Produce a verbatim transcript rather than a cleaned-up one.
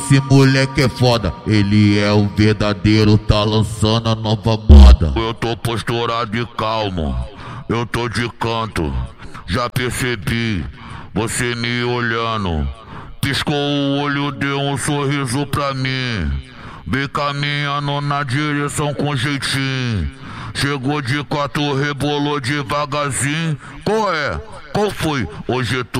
esse moleque é foda. Ele é o verdadeiro, tá lançando a nova moda. Eu tô posturado e calmo, eu tô de canto. Já percebi, você me olhando. Piscou o olho, deu um sorriso pra mim. Vem caminhando na direção com jeitinho. Chegou de quatro, rebolou devagarzinho. Qual é? Qual foi? Hoje tu